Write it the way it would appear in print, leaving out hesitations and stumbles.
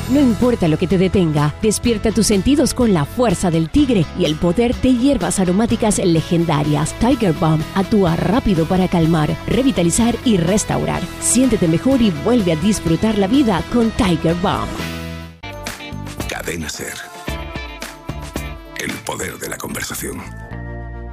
No importa lo que te detenga, despierta tus sentidos con la fuerza del tigre y el poder de hierbas aromáticas legendarias. Tiger Balm actúa rápido para calmar, revitalizar y restaurar. Siéntete mejor y vuelve a disfrutar la vida con Tiger Balm. Cadena SER. El poder de la conversación.